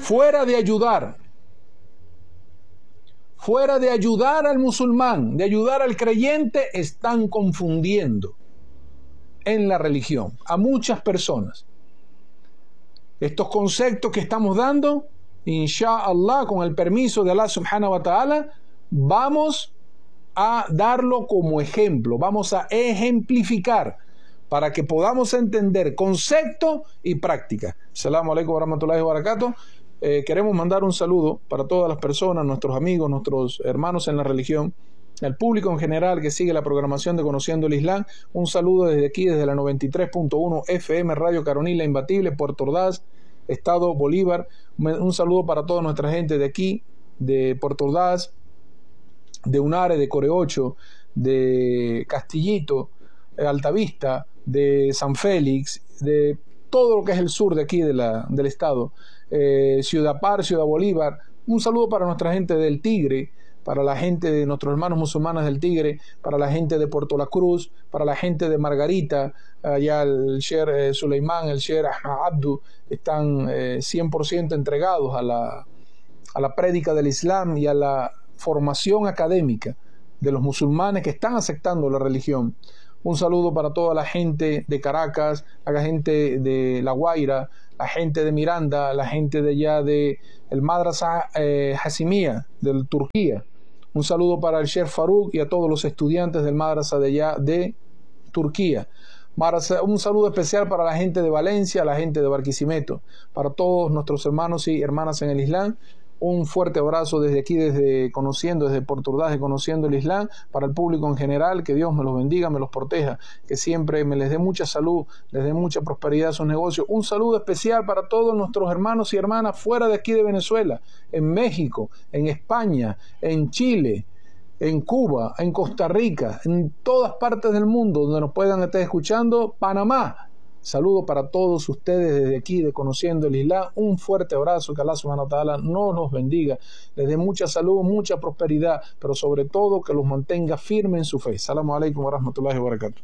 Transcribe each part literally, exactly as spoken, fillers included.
fuera de ayudar, fuera de ayudar al musulmán, de ayudar al creyente, están confundiendo en la religión a muchas personas. Estos conceptos que estamos dando, inshallah, con el permiso de Allah subhanahu wa ta'ala, vamos a darlo como ejemplo, vamos a ejemplificar para que podamos entender concepto y práctica. Assalamu alaikum wa rahmatullahi wa barakatuh. Eh, queremos mandar un saludo para todas las personas, nuestros amigos, nuestros hermanos en la religión, el público en general que sigue la programación de Conociendo el Islam. Un saludo desde aquí, desde la noventa y tres punto uno F M Radio Caronil, La Imbatible, Puerto Ordaz, Estado Bolívar. Un saludo para toda nuestra gente de aquí, de Puerto Ordaz, de Unare, de Coreocho, de Castillito, de Altavista, de San Félix, de todo lo que es el sur de aquí de la, del estado, eh, Ciudad Par, Ciudad Bolívar. Un saludo para nuestra gente del Tigre, para la gente de nuestros hermanos musulmanes del Tigre, para la gente de Puerto La Cruz, para la gente de Margarita, allá el Sheikh eh, Suleimán, el Sheikh Ahmad Abdu, están eh, cien por ciento entregados a la, a la prédica del Islam y a la formación académica de los musulmanes que están aceptando la religión. Un saludo para toda la gente de Caracas, la gente de La Guaira, la gente de Miranda, la gente de allá de el Madrasa eh, Hasimía de Turquía. Un saludo para el Sheikh Farouk y a todos los estudiantes del Madrasa de allá de Turquía. Un saludo especial para la gente de Valencia, la gente de Barquisimeto, para todos nuestros hermanos y hermanas en el Islam. Un fuerte abrazo desde aquí, desde Conociendo, desde Puerto Ordaz, de Conociendo el Islam, para el público en general. Que Dios me los bendiga, me los proteja, que siempre me les dé mucha salud, les dé mucha prosperidad a sus negocios. Un saludo especial para todos nuestros hermanos y hermanas fuera de aquí de Venezuela, en México, en España, en Chile, en Cuba, en Costa Rica, en todas partes del mundo donde nos puedan estar escuchando. Panamá. Saludo para todos ustedes desde aquí de Conociendo el Islam. Un fuerte abrazo, que Allah subhanahu wa ta'ala nos los bendiga, les dé mucha salud, mucha prosperidad, pero sobre todo que los mantenga firmes en su fe. Assalamu alaikum wa rahmatullahi wa barakatuh.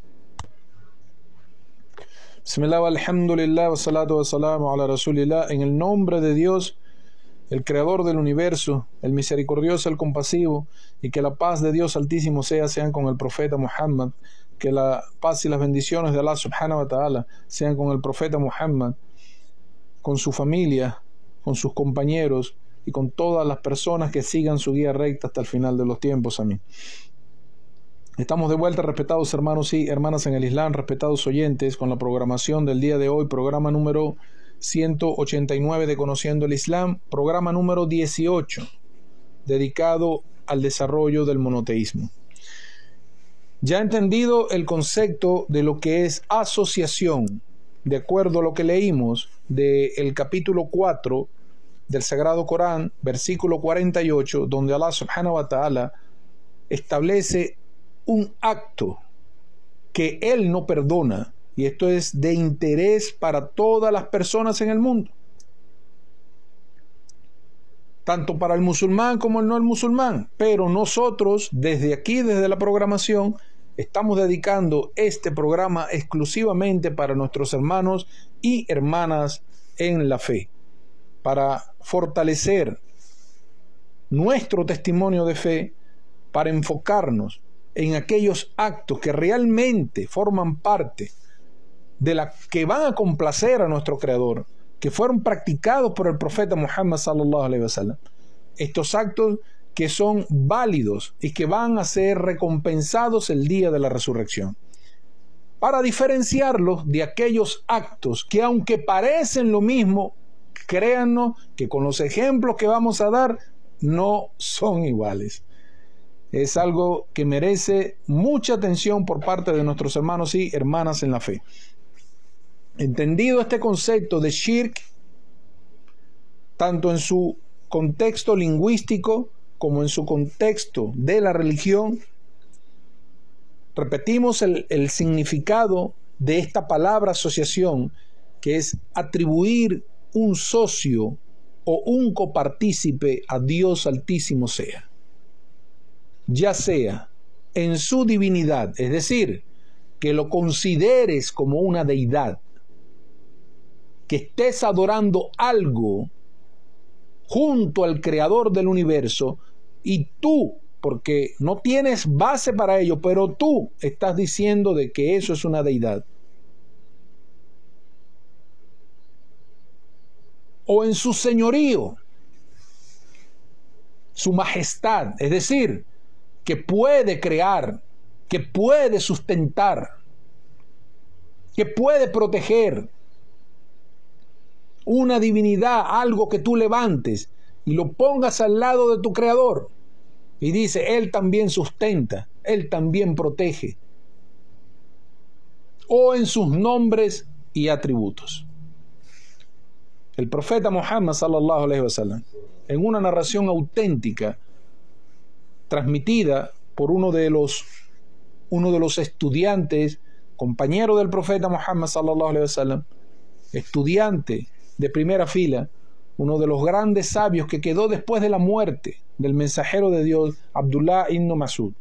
Bismillah, alhamdulillah, wa salatu wa salamu ala rasulillah. En el nombre de Dios, el creador del universo, el misericordioso, el compasivo, y que la paz de Dios altísimo sea, sean con el profeta Muhammad. Que la paz y las bendiciones de Allah subhanahu wa ta'ala sean con el profeta Muhammad, con su familia, con sus compañeros y con todas las personas que sigan su guía recta hasta el final de los tiempos. Amén. Estamos de vuelta, respetados hermanos y hermanas en el Islam, respetados oyentes, con la programación del día de hoy, programa número ciento ochenta y nueve de Conociendo el Islam, programa número dieciocho, dedicado al desarrollo del monoteísmo. Ya entendido el concepto de lo que es asociación, de acuerdo a lo que leímos del capítulo cuatro del Sagrado Corán, versículo cuarenta y ocho, donde Allah subhanahu wa ta'ala establece un acto que Él no perdona, y esto es de interés para todas las personas en el mundo, tanto para el musulmán como el no el musulmán. Pero nosotros, desde aquí, desde la programación, estamos dedicando este programa exclusivamente para nuestros hermanos y hermanas en la fe, para fortalecer nuestro testimonio de fe, para enfocarnos en aquellos actos que realmente forman parte de la que van a complacer a nuestro Creador, que fueron practicados por el profeta Muhammad sallallahu alaihi wasallam. Estos actos que son válidos y que van a ser recompensados el día de la resurrección, para diferenciarlos de aquellos actos que, aunque parecen lo mismo, créannos que con los ejemplos que vamos a dar no son iguales. Es algo que merece mucha atención por parte de nuestros hermanos y hermanas en la fe. Entendido este concepto de shirk, tanto en su contexto lingüístico como en su contexto de la religión, repetimos el, el significado de esta palabra asociación, que es atribuir un socio o un copartícipe a Dios Altísimo sea, ya sea en su divinidad, es decir, que lo consideres como una deidad, que estés adorando algo junto al creador del universo, y tú, porque no tienes base para ello, pero tú estás diciendo de que eso es una deidad. O en su señorío, su majestad, es decir, que puede crear, que puede sustentar, que puede proteger. Una divinidad, algo que tú levantes y lo pongas al lado de tu creador y dice, él también sustenta, él también protege. O en sus nombres y atributos. El profeta Muhammad sallallahu alaihi wasallam, en una narración auténtica transmitida por uno de los uno de los estudiantes, compañero del profeta Muhammad sallallahu alaihi wasallam, estudiante de primera fila, uno de los grandes sabios que quedó después de la muerte del mensajero de Dios, Abdullah ibn Mas'ud.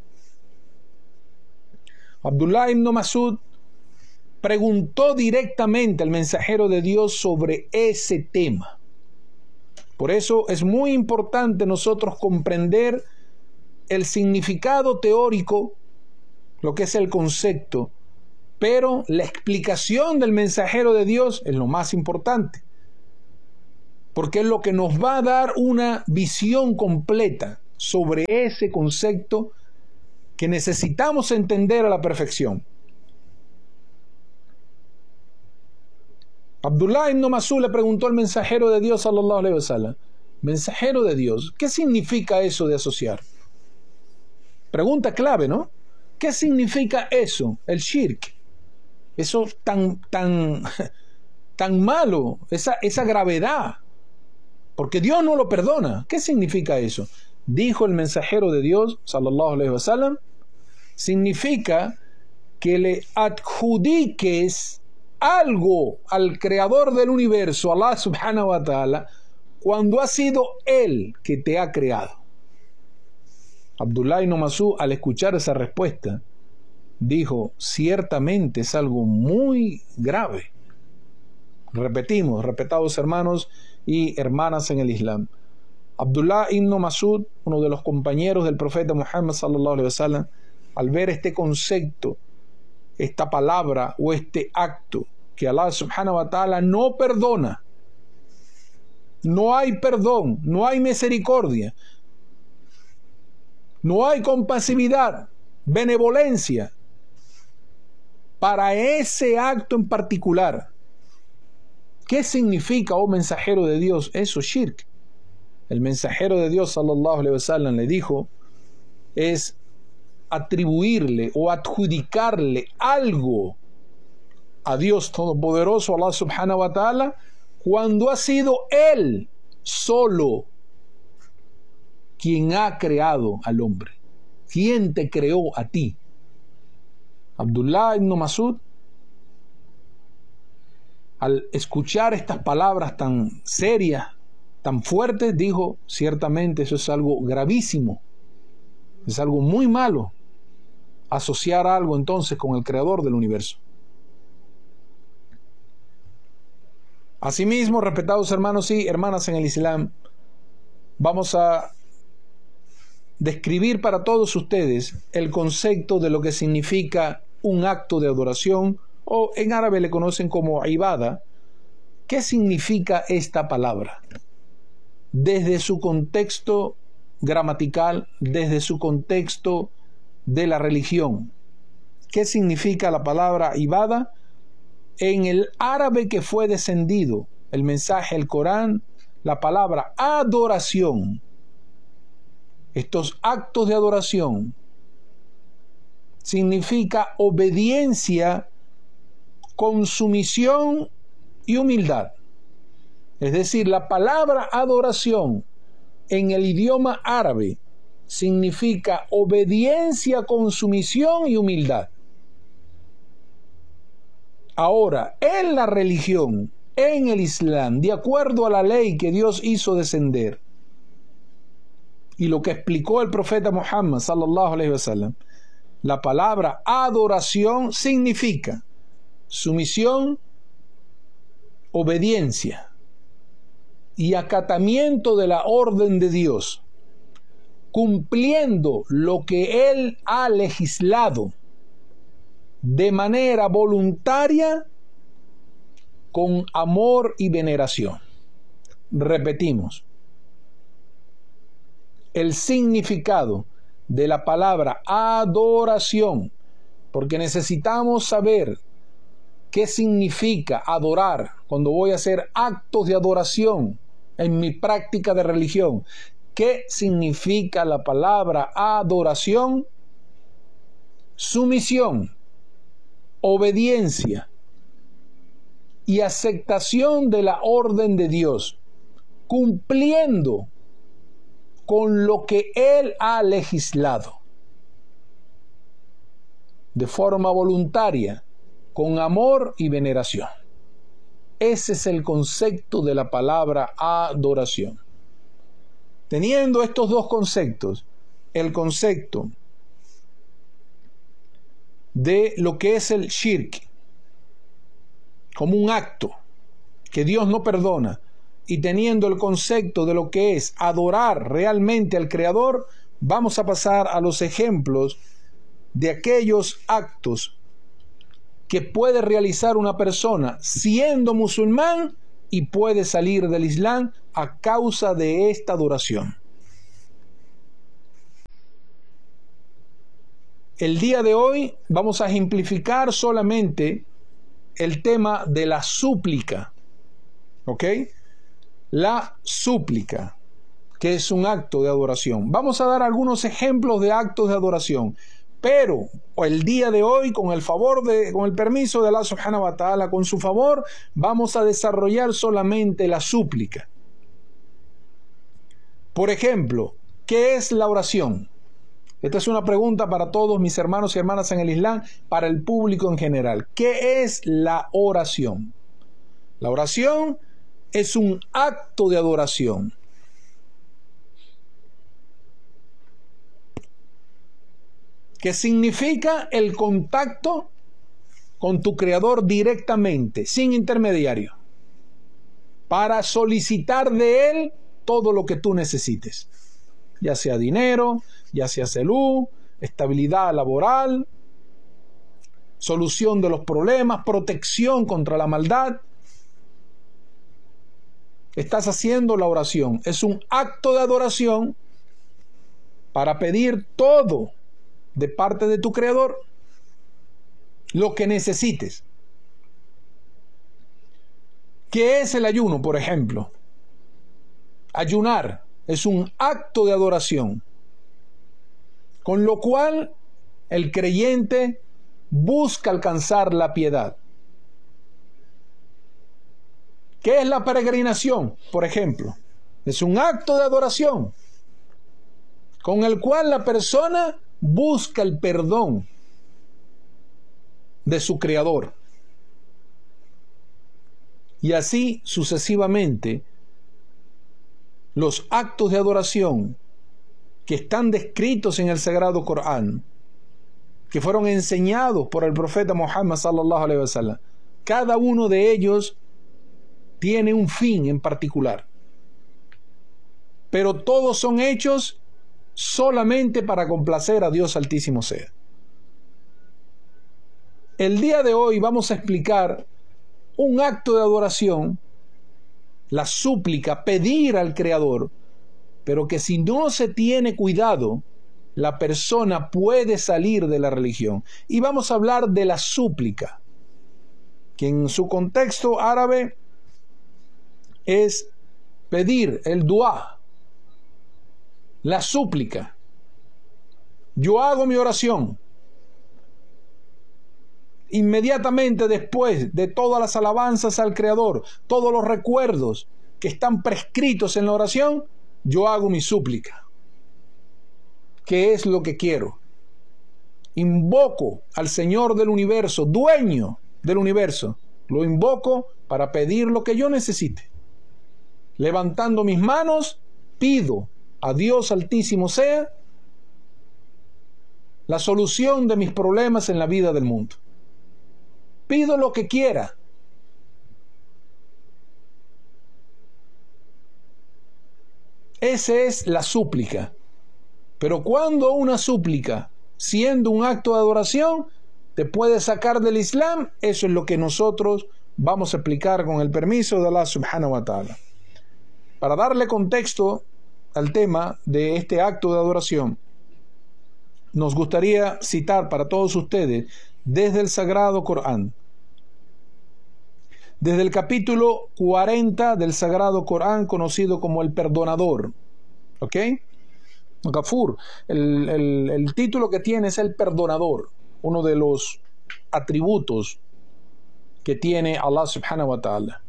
Abdullah ibn Mas'ud preguntó directamente al mensajero de Dios sobre ese tema. Por eso es muy importante nosotros comprender el significado teórico, lo que es el concepto, pero la explicación del mensajero de Dios es lo más importante, porque es lo que nos va a dar una visión completa sobre ese concepto que necesitamos entender a la perfección. Abdullah ibn Mas'ud le preguntó al mensajero de Dios sallallahu alaihi wasallam, mensajero de Dios, ¿qué significa eso de asociar? Pregunta clave, ¿no? ¿Qué significa eso, el shirk? Eso tan, tan, tan malo, esa, esa gravedad, porque Dios no lo perdona. ¿Qué significa eso? Dijo el mensajero de Dios sallallahu alaihi wasallam, significa que le adjudiques algo al creador del universo, Allah subhanahu wa ta'ala, cuando ha sido Él que te ha creado. Abdullah ibn Mas'ud, al escuchar esa respuesta, dijo, ciertamente es algo muy grave. Repetimos, respetados hermanos y hermanas en el Islam. Abdullah ibn Mas'ud, uno de los compañeros del profeta Muhammad sallallahu alaihi wasallam, al ver este concepto, esta palabra o este acto que Allah subhanahu wa ta'ala no perdona, no hay perdón, no hay misericordia, no hay compasividad, benevolencia para ese acto en particular. ¿Qué significa, oh mensajero de Dios, eso? Shirk. El mensajero de Dios sallallahu alaihi wasallam le dijo, es atribuirle o adjudicarle algo a Dios Todopoderoso, Allah subhanahu wa ta'ala, cuando ha sido Él solo quien ha creado al hombre. ¿Quién te creó a ti? Abdullah ibn Mas'ud, al escuchar estas palabras tan serias, tan fuertes, dijo, ciertamente eso es algo gravísimo, es algo muy malo, asociar algo entonces con el creador del universo. Asimismo, respetados hermanos y hermanas en el Islam, vamos a describir para todos ustedes el concepto de lo que significa un acto de adoración, o en árabe le conocen como ibada. ¿Qué significa esta palabra? Desde su contexto gramatical, desde su contexto de la religión. ¿Qué significa la palabra ibada? En el árabe que fue descendido el mensaje, el Corán, la palabra adoración, estos actos de adoración, significa obediencia con sumisión y humildad. Es decir, la palabra adoración en el idioma árabe significa obediencia con sumisión y humildad. Ahora, en la religión, en el Islam, de acuerdo a la ley que Dios hizo descender y lo que explicó el profeta Muhammad sallallahu alaihi wasallam, la palabra adoración significa sumisión, obediencia y acatamiento de la orden de Dios, cumpliendo lo que Él ha legislado de manera voluntaria, con amor y veneración. Repetimos, el significado de la palabra adoración, porque necesitamos saber qué significa adorar cuando voy a hacer actos de adoración en mi práctica de religión. ¿Qué significa la palabra adoración? Sumisión, obediencia y aceptación de la orden de Dios, cumpliendo con lo que Él ha legislado, de forma voluntaria, con amor y veneración. Ese es el concepto de la palabra adoración. Teniendo estos dos conceptos, el concepto de lo que es el shirk, como un acto que Dios no perdona, y teniendo el concepto de lo que es adorar realmente al Creador, vamos a pasar a los ejemplos de aquellos actos que puede realizar una persona siendo musulmán y puede salir del Islam a causa de esta adoración. El día de hoy vamos a ejemplificar solamente el tema de la súplica, ¿ok? La súplica, que es un acto de adoración. Vamos a dar algunos ejemplos de actos de adoración, pero el día de hoy, con el favor de, con el permiso de Allah subhanahu wa ta'ala, con su favor, vamos a desarrollar solamente la súplica. Por ejemplo, ¿qué es la oración? Esta es una pregunta para todos mis hermanos y hermanas en el Islam, para el público en general. ¿Qué es la oración? La oración es un acto de adoración. Que significa el contacto con tu Creador directamente, sin intermediario, para solicitar de Él todo lo que tú necesites, ya sea dinero, ya sea salud, estabilidad laboral, solución de los problemas, protección contra la maldad. Estás haciendo la oración. Es un acto de adoración para pedir todo de parte de tu Creador, lo que necesites. ¿Qué es el ayuno, por ejemplo? Ayunar es un acto de adoración, con lo cual el creyente busca alcanzar la piedad. ¿Qué es la peregrinación, por ejemplo? Es un acto de adoración, con el cual la persona busca el perdón de su Creador. Y así sucesivamente, los actos de adoración que están descritos en el Sagrado Corán, que fueron enseñados por el profeta Muhammad sallallahu alaihi wasallam, cada uno de ellos tiene un fin en particular, pero todos son hechos solamente para complacer a Dios Altísimo sea. El día de hoy vamos a explicar un acto de adoración, la súplica, pedir al Creador, pero que si no se tiene cuidado, la persona puede salir de la religión. Y vamos a hablar de la súplica, que en su contexto árabe es pedir, el dua, la súplica. Yo hago mi oración. Inmediatamente después de todas las alabanzas al Creador, todos los recuerdos que están prescritos en la oración, yo hago mi súplica. ¿Qué es lo que quiero? Invoco al Señor del universo, dueño del universo. Lo invoco para pedir lo que yo necesite. Levantando mis manos, pido a Dios Altísimo sea la solución de mis problemas en la vida del mundo. Pido lo que quiera. Esa es la súplica. Pero cuando una súplica, siendo un acto de adoración, te puede sacar del Islam, eso es lo que nosotros vamos a explicar con el permiso de Allah subhanahu wa ta'ala. Para darle contexto al tema de este acto de adoración, nos gustaría citar para todos ustedes desde el Sagrado Corán, desde el capítulo cuarenta del Sagrado Corán, conocido como el Perdonador. ¿Ok? Ghafur, el, el, el título que tiene es el Perdonador, uno de los atributos que tiene Allah subhanahu wa ta'ala.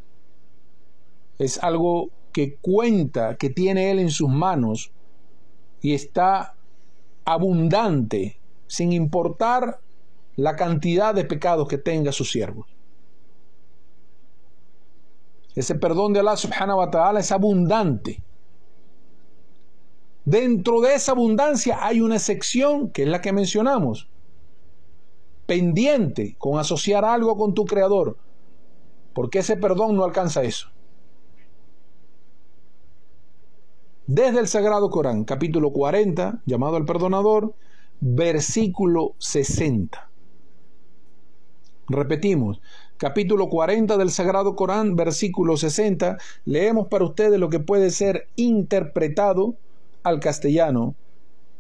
Es algo que cuenta, que tiene Él en sus manos y está abundante, sin importar la cantidad de pecados que tenga sus siervos. Ese perdón de Allah subhanahu wa ta'ala es abundante. Dentro de esa abundancia hay una sección que es la que mencionamos, pendiente con asociar algo con tu Creador, porque ese perdón no alcanza eso. Desde el Sagrado Corán, capítulo cuarenta, llamado el Perdonador, versículo sesenta. Repetimos, capítulo cuarenta del Sagrado Corán, versículo sesenta. Leemos para ustedes lo que puede ser interpretado al castellano